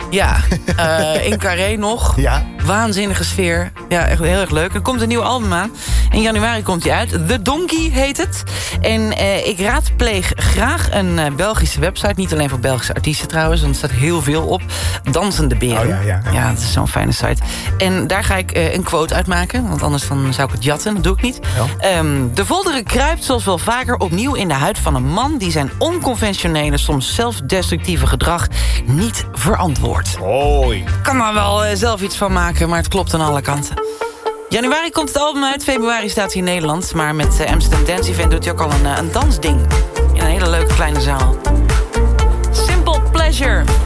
Ja, in Carré nog. Ja. Waanzinnige sfeer. Ja, echt heel erg leuk. Er komt een nieuw album aan. In januari komt hij uit. The Donkey heet het. En ik raadpleeg graag een Belgische website. Niet alleen voor Belgische artiesten trouwens. Want er staat heel veel op. Dansende Beren. Oh, ja. Dat is zo'n fijne site. En daar ga ik een quote uitmaken. Want anders dan zou ik het jatten. Dat doe ik niet. Ja. De Volderen kruipt zoals wel vaker opnieuw in de huid van een man... die zijn onconventionele, soms zelfdestructieve gedrag niet verantwoordt. Hoi. Ik kan er wel zelf iets van maken, maar het klopt aan alle kanten. Januari komt het album uit, februari staat hij in Nederland... maar met Amsterdam Dance Event doet hij ook al een dansding. In een hele leuke kleine zaal. Simple Pleasure.